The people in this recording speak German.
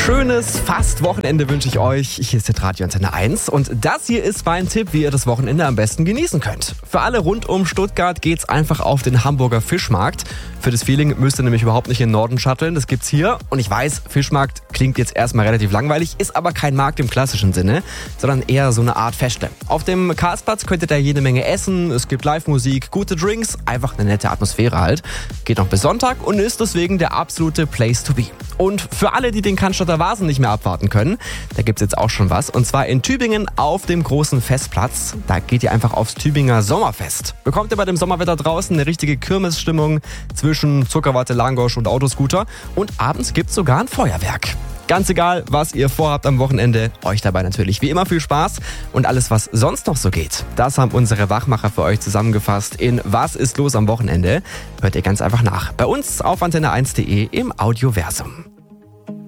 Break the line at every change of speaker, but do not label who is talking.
Schönes Fast-Wochenende wünsche ich euch. Hier ist der Radio Antenne 1 und das hier ist mein Tipp, wie ihr das Wochenende am besten genießen könnt. Für alle rund um Stuttgart geht's einfach auf den Hamburger Fischmarkt. Für das Feeling müsst ihr nämlich überhaupt nicht in den Norden shutteln, das gibt's hier. Und ich weiß, Fischmarkt klingt jetzt erstmal relativ langweilig, ist aber kein Markt im klassischen Sinne, sondern eher so eine Art Festle. Auf dem Karlsplatz könnt ihr da jede Menge essen, es gibt Live-Musik, gute Drinks, einfach eine nette Atmosphäre halt. Geht noch bis Sonntag und ist deswegen der absolute Place to be. Und für alle, die den Cannstatter Vasen nicht mehr abwarten können, da gibt's jetzt auch schon was. Und zwar in Tübingen auf dem großen Festplatz. Da geht ihr einfach aufs Tübinger Sommerfest. Bekommt ihr bei dem Sommerwetter draußen eine richtige Kirmesstimmung zwischen Zuckerwatte, Langosch und Autoscooter. Und abends gibt's sogar ein Feuerwerk. Ganz egal, was ihr vorhabt am Wochenende, euch dabei natürlich wie immer viel Spaß. Und alles, was sonst noch so geht, das haben unsere Wachmacher für euch zusammengefasst in Was ist los am Wochenende? Hört ihr ganz einfach nach. Bei uns auf antenne1.de im Audioversum.